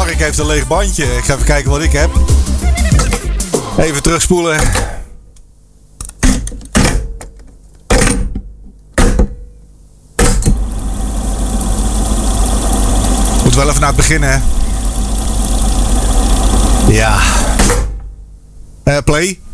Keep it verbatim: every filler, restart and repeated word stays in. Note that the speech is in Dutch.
Mark heeft een leeg bandje. Ik ga even kijken wat ik heb. Even terugspoelen. Moet wel even naar het begin, hè. Ja. Uh, play.